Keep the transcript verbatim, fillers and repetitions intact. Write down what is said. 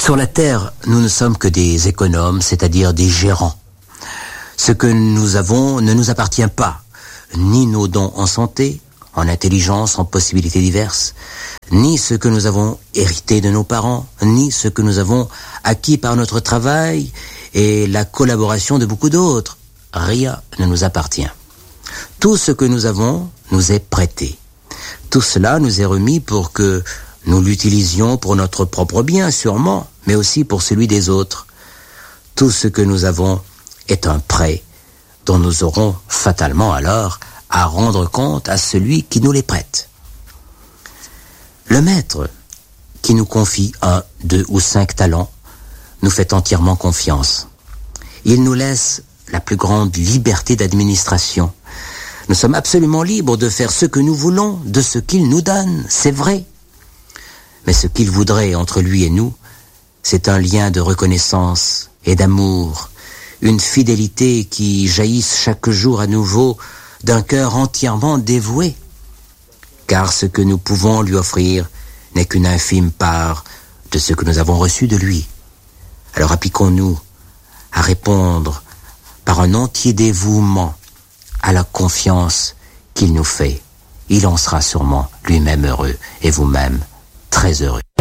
Sur la terre, nous ne sommes que des économes, c'est-à-dire des gérants. Ce que nous avons ne nous appartient pas, ni nos dons en santé, en intelligence, en possibilités diverses, ni ce que nous avons hérité de nos parents, ni ce que nous avons acquis par notre travail et la collaboration de beaucoup d'autres. Rien ne nous appartient. Tout ce que nous avons nous est prêté. Tout cela nous est remis pour que nous l'utilisions pour notre propre bien, sûrement, mais aussi pour celui des autres. Tout ce que nous avons est un prêt dont nous aurons fatalement alors à rendre compte à celui qui nous les prête. Le maître, qui nous confie un, deux ou cinq talents, nous fait entièrement confiance. Il nous laisse la plus grande liberté d'administration. Nous sommes absolument libres de faire ce que nous voulons de ce qu'il nous donne, c'est vrai. Mais ce qu'il voudrait entre lui et nous, c'est un lien de reconnaissance et d'amour, une fidélité qui jaillisse chaque jour à nouveau d'un cœur entièrement dévoué. Car ce que nous pouvons lui offrir n'est qu'une infime part de ce que nous avons reçu de lui. Alors appliquons-nous à répondre par un entier dévouement à la confiance qu'il nous fait. Il en sera sûrement lui-même heureux et vous-même très heureux.